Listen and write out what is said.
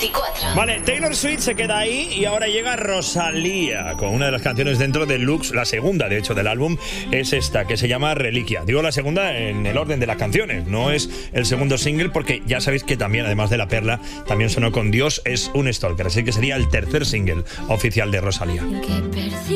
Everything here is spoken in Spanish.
24. Vale, Taylor Swift se queda ahí y ahora llega Rosalía con una de las canciones dentro del Lux, la segunda de hecho del álbum es esta, que se llama Reliquia. Digo la segunda en el orden de las canciones, no es el segundo single porque ya sabéis que también, además de La Perla, también sonó con Dios es un stalker, así que sería el tercer single oficial de Rosalía.